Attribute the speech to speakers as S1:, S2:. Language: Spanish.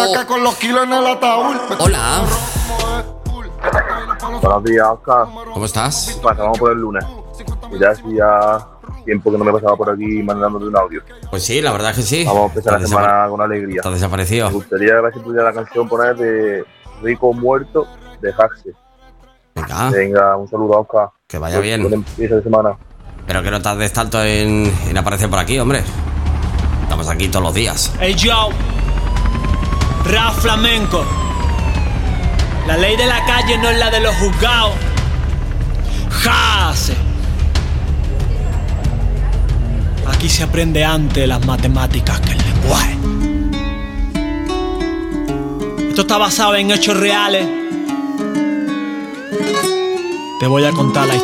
S1: que con los kilos en el ataúd.
S2: Hola.
S3: Buenos días, Oscar.
S2: ¿Cómo estás?
S3: Pasamos por el lunes. Ya hacía tiempo que no me pasaba por aquí mandándote un audio.
S2: Pues sí, la verdad es que sí.
S3: Vamos a empezar la semana con alegría.
S2: Estás desaparecido.
S3: Me gustaría ver si pudiera la canción poner de Rico Muerto de Jaxe. Venga, un saludo, Oscar.
S2: Que vaya bien.
S3: Buen empieza de semana.
S2: Pero que no tardes tanto en aparecer por aquí, hombre. Estamos aquí todos los días.
S4: Hey yo, rap flamenco. La ley de la calle no es la de los juzgados. Jase. Aquí se aprende antes las matemáticas que el lenguaje. Esto está basado en hechos reales. Te voy a contar la historia.